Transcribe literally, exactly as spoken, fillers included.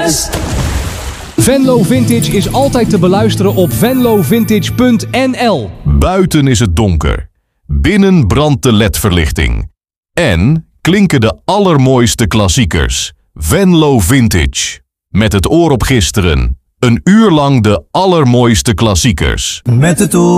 thuis. Venlo Vintage is altijd te beluisteren op venlo vintage punt n l. Buiten is het donker. Binnen brandt de L E D-verlichting. En klinken de allermooiste klassiekers. Venlo Vintage. Met het oor op gisteren. Een uur lang de allermooiste klassiekers. Met het oor.